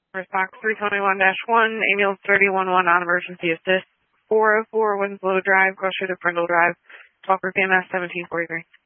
Response 321-1, ambulance 311 on emergency assist, 404 Winslow Drive, closer to Prindle Drive, 12 for PMS 1743.